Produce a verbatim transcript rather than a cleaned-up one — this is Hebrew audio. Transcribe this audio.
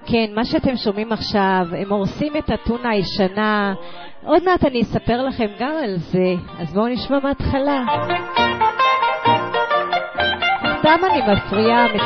כן, מה שאתם שומעים עכשיו, הם הורסים את הטונה הישנה. עוד מעט אני אספר לכם גם על זה, אז בואו נשמע מההתחלה. סתם אני מפריעה.